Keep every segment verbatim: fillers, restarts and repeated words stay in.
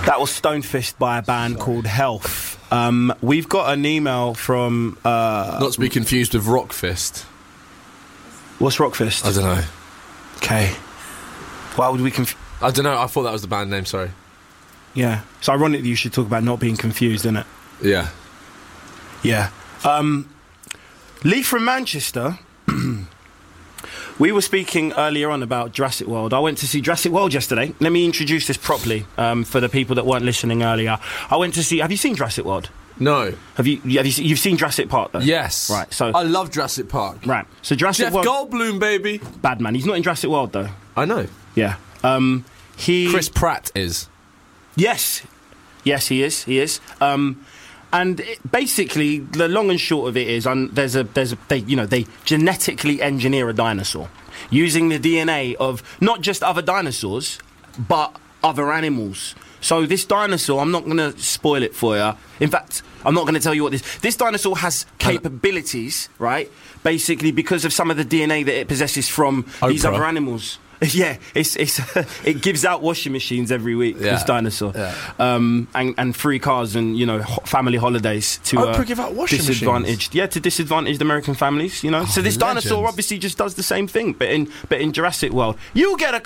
That was Stonefist by a band Sorry. called Health. Um, we've got an email from... Uh, Not to be confused with Rockfist. What's Rockfist? I don't know. Okay. Why would we conf... I don't know, I thought that was the band name, sorry. Yeah. It's ironic that you should talk about not being confused, isn't it? Yeah. Yeah. Um, Lee from Manchester... We were speaking earlier on about Jurassic World. I went to see Jurassic World yesterday. Let me introduce this properly um, for the people that weren't listening earlier. I went to see... Have you seen Jurassic World? No. Have you? Have you seen, you've seen Jurassic Park, though? Yes. Right, so... I love Jurassic Park. Right, so Jurassic Jeff World... Jeff Goldblum, baby. Bad man. He's not in Jurassic World, though. I know. Yeah. Um, he... Chris Pratt is. Yes. Yes, he is. He is. Um... And it, basically, the long and short of it is, um, there's a, there's a, they, you know, they genetically engineer a dinosaur using the D N A of not just other dinosaurs, but other animals. So this dinosaur, I'm not going to spoil it for you. In fact, I'm not going to tell you what this... This dinosaur has capabilities, right? Basically, because of some of the D N A that it possesses from Oprah. These other animals. Yeah, it's it's it gives out washing machines every week. Yeah. This dinosaur, yeah. um, and and free cars and you know ho- family holidays to Oprah uh, give out washing disadvantaged. machines. Yeah, to disadvantaged American families. You know, oh, so this legend. dinosaur obviously just does the same thing, but in but in Jurassic World, you get a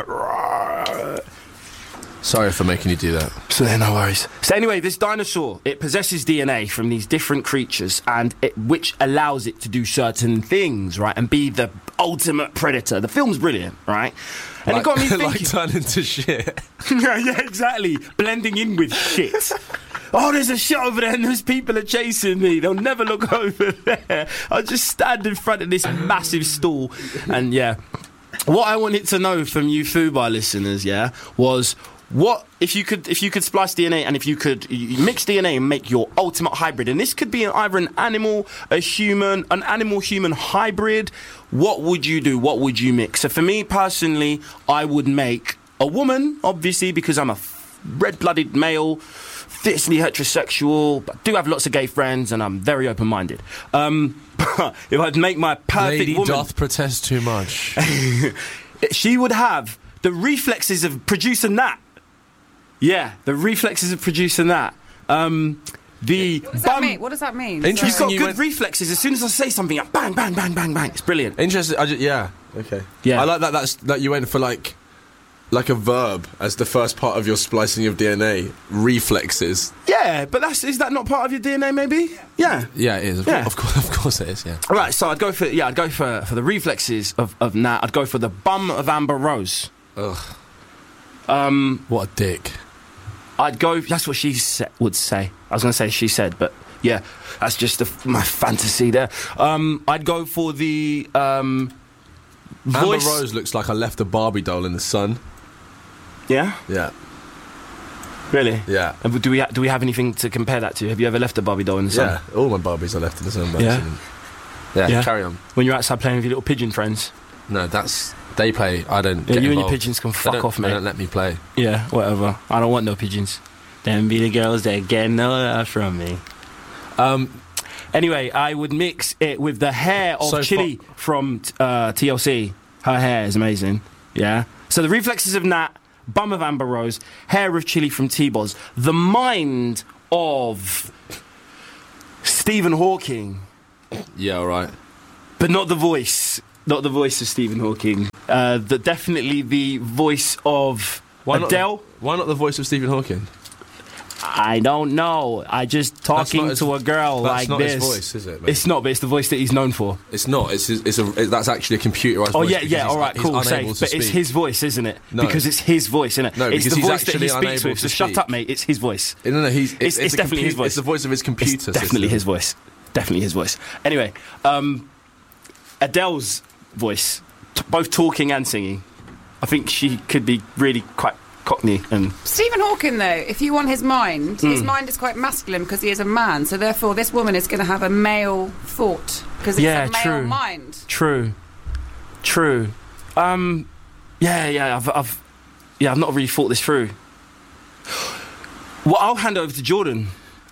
car. Sorry for making you do that. So no worries. So anyway, this dinosaur, it possesses D N A from these different creatures, and it, which allows it to do certain things, right, and be the ultimate predator. The film's brilliant, right? And like, it got me thinking. Like turn into shit. yeah, yeah, exactly. Blending in with shit. Oh, there's a shit over there and those people are chasing me. They'll never look over there. I'll just stand in front of this massive stall. And yeah, what I wanted to know from you Fubar listeners, yeah, was... What if you could if you could splice D N A and if you could you mix D N A and make your ultimate hybrid, and this could be either an animal, a human, an animal-human hybrid, what would you do? What would you mix? So for me personally, I would make a woman, obviously, because I'm a f- red-blooded male, fiercely heterosexual, but do have lots of gay friends and I'm very open-minded. Um, if I'd make my perfect Lady woman... doth protest too much. She would have the reflexes of producer Nat. Yeah, the reflexes of producing that. Um, the what does bum, that mean? What does that mean? He's got you good went... reflexes. As soon as I say something, bang, bang, bang, bang, bang. It's brilliant. Interesting. I just, yeah. Okay. Yeah. I like that. That's that you went for like, like a verb as the first part of your splicing of D N A. Reflexes. Yeah, but that's is that not part of your D N A? Maybe. Yeah. Yeah, it is. Of, yeah. Of course, of course, it is. Yeah. All right. So I'd go for yeah. I'd go for for the reflexes of of Nat. I'd go for the bum of Amber Rose. Ugh. Um. What a dick. I'd go... That's what she sa- would say. I was going to say she said, but yeah, that's just the, my fantasy there. Um, I'd go for the um, voice... Amber Rose looks like I left a Barbie doll in the sun. Yeah? Yeah. Really? Yeah. And do we, ha- do we have anything to compare that to? Have you ever left a Barbie doll in the sun? Yeah, all my Barbies are left in the sun. Yeah? yeah? Yeah, carry on. When you're outside playing with your little pigeon friends? No, that's... They play, I don't yeah, get you involved. and your pigeons can fuck off, mate. They don't let me play. Yeah, whatever. I don't want no pigeons. Them be the girls that get no love from me. Um... Anyway, I would mix it with the hair of so Chili fu- from uh, T L C. Her hair is amazing. Yeah. So the reflexes of Nat, bum of Amber Rose, hair of Chili from T-Boz, the mind of Stephen Hawking. Yeah, all right. But not the voice. Not the voice of Stephen Hawking. Uh, the, definitely the voice of why Adele. Not, why not the voice of Stephen Hawking? I don't know. I just talking his, to a girl like this. That's not his voice, is it? Mate? It's not, but it's the voice that he's known for. It's not. It's his, it's a. It, that's actually a computerized. Oh voice yeah, yeah. All right, he's, cool. he's Safe, but speak. it's his voice, isn't it? No. Because it's his voice, isn't it? No, it's because the he's voice that he actually speaks with. So to shut speak. up, mate. It's his voice. No, no, he's. It's, it's, it's definitely compu- his voice. It's the voice of his computer. It's definitely system. his voice. Definitely his voice. Anyway, um, Adele's voice, t- both talking and singing. I think she could be really quite Cockney. And Stephen Hawking, though, if you want his mind, mm. his mind is quite masculine because he is a man. So therefore, this woman is going to have a male thought because it's yeah, a male true. mind. True, true. Um, yeah, yeah. I've, I've, yeah, I've not really thought this through. Well, I'll hand over to Jordan.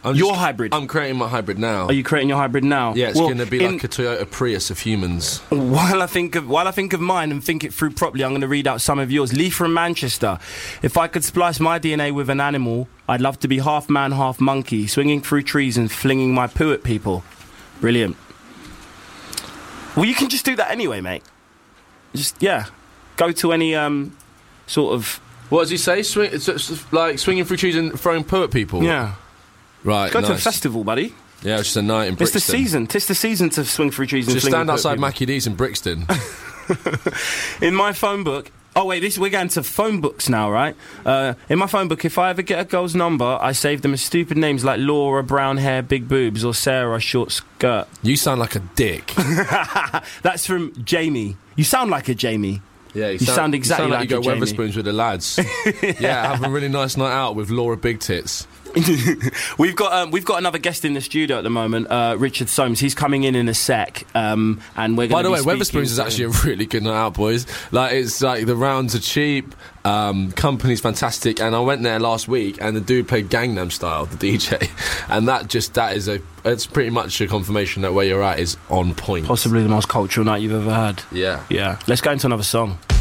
I'm Your just- hybrid. I'm creating my hybrid now. Are you creating your hybrid now? Yeah, it's Well, going to be in- like a Toyota Prius of humans. While I think of while I think of mine and think it through properly, I'm going to read out some of yours. Lee from Manchester. If I could splice my D N A with an animal, I'd love to be half man, half monkey, swinging through trees and flinging my poo at people. Brilliant. Well, you can just do that anyway, mate. Just yeah, go to any um sort of What does he say? Swing, it's, it's like swinging through trees and throwing poo at people? yeah. Right, Go nice. to a festival, buddy. Yeah, it's just a night in It's Brixton. the season. It's the season to swing through trees and Just fling stand your poo at outside people. Mackie D's in Brixton. In my phone book. Oh wait, this we're going to phone books now, right? Uh, in my phone book, if I ever get a girl's number, I save them as stupid names like Laura, brown hair, big boobs, or Sarah, short skirt. You sound like a dick. That's from Jamie. You sound like a Jamie. Yeah, You sound exactly you sound like you a go Jamie. Weatherspoons with the lads. Yeah, have a really nice night out with Laura Big Tits. We've got um, we've got another guest in the studio at the moment, uh, Richard Soames. He's coming in in a sec, um, and we're. By Gonna the be way, speaking Weatherspoons is to actually him. a really good night out, boys. Like, it's like the rounds are cheap, um, company's fantastic, and I went there last week, and the dude played Gangnam Style, the D J, and that just that is a it's pretty much a confirmation that where you're at is on point. possibly the most cultural night you've ever had. Yeah. Yeah. Let's go into another song.